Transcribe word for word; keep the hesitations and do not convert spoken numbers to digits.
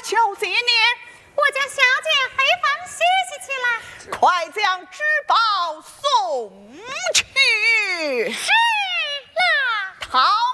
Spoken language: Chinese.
小姐呢？ 我家小姐回房歇息去了。 快将纸包送去。 是啦。 好。